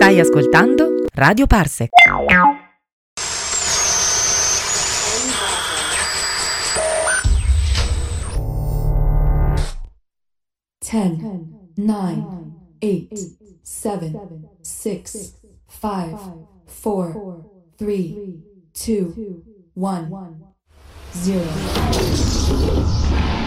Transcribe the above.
Stai ascoltando Radio Parsec. Ten, 9, 8, 7, 6, 5, 4, 3, 2, 1, 0.